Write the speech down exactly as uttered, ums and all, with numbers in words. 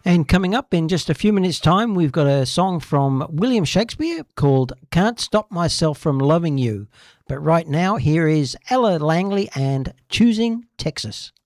And coming up in just a few minutes' time, we've got a song from William Shakespeare called Can't Stop Myself from Loving You. But right now, here is Ella Langley and Choosing Texas.